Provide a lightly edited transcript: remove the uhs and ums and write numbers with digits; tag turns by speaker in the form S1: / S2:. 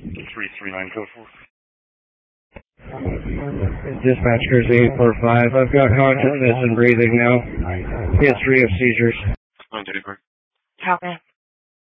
S1: 339 code 4.
S2: Dispatch Jersey 845. I've got consciousness and breathing now. History of seizures.
S1: Copy.